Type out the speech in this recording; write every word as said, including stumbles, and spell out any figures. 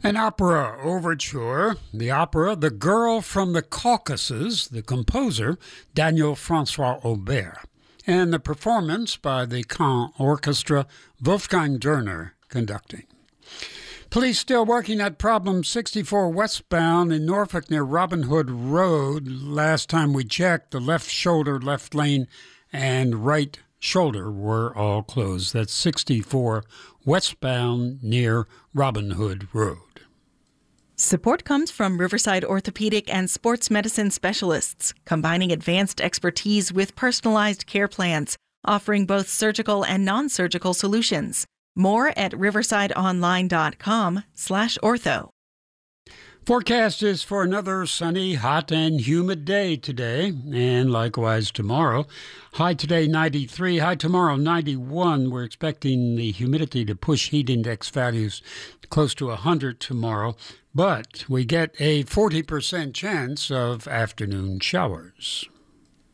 An opera overture, the opera The Girl from the Caucasus, the composer, Daniel Francois Aubert, and the performance by the Caen Orchestra, Wolfgang Dörner conducting. Police still working at problem sixty-four westbound in Norfolk near Robin Hood Road. Last time we checked, the left shoulder, left lane, and right shoulder were all closed. That's sixty-four westbound near Robin Hood Road. Support comes from Riverside Orthopedic and Sports Medicine Specialists, combining advanced expertise with personalized care plans, offering both surgical and non-surgical solutions. More at riversideonline.com slash ortho. Forecast is for another sunny, hot, and humid day today, and likewise tomorrow. High today, ninety-three. High tomorrow, ninety-one. We're expecting the humidity to push heat index values close to one hundred tomorrow, but we get a forty percent chance of afternoon showers.